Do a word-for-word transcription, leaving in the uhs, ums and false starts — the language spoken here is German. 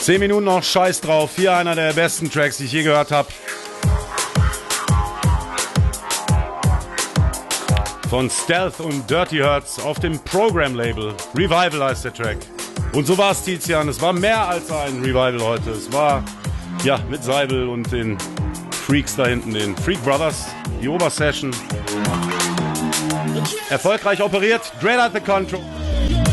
Zehn Minuten noch, scheiß drauf. Hier einer der besten Tracks, die ich je gehört habe. Von Stealth und Dirty Hurts auf dem Program-Label. Revival heißt der Track. Und so war es, Tizian. Es war mehr als ein Revival heute. Es war, ja, mit Seibel und den Freaks da hinten, den Freak Brothers. Die Obersession. Erfolgreich operiert. Dread at the Control.